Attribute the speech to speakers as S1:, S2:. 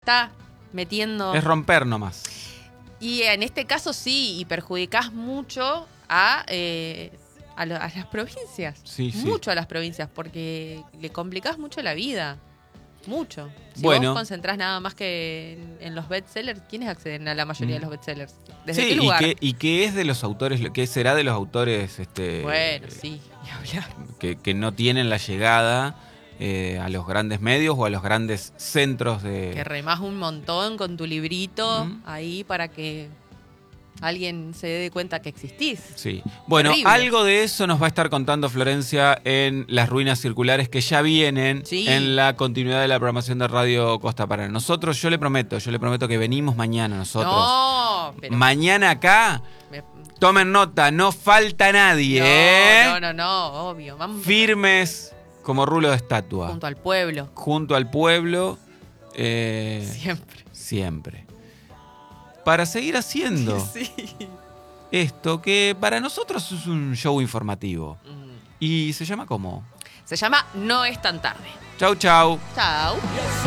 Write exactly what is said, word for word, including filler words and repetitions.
S1: está metiendo.
S2: Es romper nomás.
S1: Y en este caso sí, y perjudicás mucho a, eh, a, lo, a las provincias.
S2: Sí, sí.
S1: Mucho a las provincias, porque le complicás mucho la vida. Mucho. Si
S2: Bueno.
S1: vos concentrás nada más que en, en los bestsellers, ¿quiénes acceden a la mayoría
S2: Mm.
S1: de los bestsellers? ¿Desde
S2: Sí,
S1: qué lugar?
S2: y que, y que es de los autores, que será de los autores este,
S1: Bueno, sí, ni hablar.
S2: que, que no tienen la llegada eh, a los grandes medios o a los grandes centros de...
S1: Que remás un montón con tu librito
S2: Mm.
S1: ahí para que alguien se dé cuenta que existís.
S2: Sí. Bueno,
S1: Terrible.
S2: algo de eso nos va a estar contando Florencia en las ruinas circulares que ya vienen
S1: Sí.
S2: en la continuidad de la programación de Radio Costa para nosotros. Yo le prometo, yo le prometo que venimos mañana nosotros.
S1: No, pero...
S2: Mañana acá,
S1: me-
S2: tomen nota, no falta nadie,
S1: no,
S2: ¿eh?
S1: no, no, no, obvio. Vamos
S2: Firmes como rulo de estatua.
S1: junto al pueblo.
S2: Junto al pueblo. eh,
S1: Siempre.
S2: siempre. Para seguir haciendo
S1: Sí.
S2: esto que para nosotros es un show informativo.
S1: Mm.
S2: ¿Y se llama cómo?
S1: Se llama No es tan tarde.
S2: Chau, chau.
S1: Chao.